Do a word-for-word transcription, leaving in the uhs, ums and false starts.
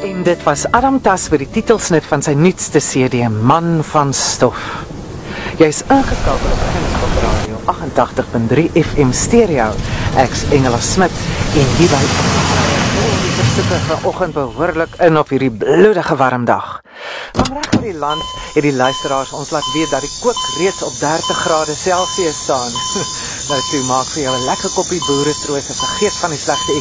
En dit was Adam Tas vir die titelsnit van sy nuutste C D, Man van Stof. Jy is ingeskakel op Gemskop Radio agt-en-tagtig punt drie F M Stereo. Ek's Engela Smit en hierby die versoeke vanoggend behoorlik in op hierdie bloedige warm dag. Van reg oor die land het die luisteraars ons laat weet dat die kook reeds op dertig grade Celsius staan. Nou toe, maak vir jou 'n lekker koppie boeretroos en vergeet van die slegte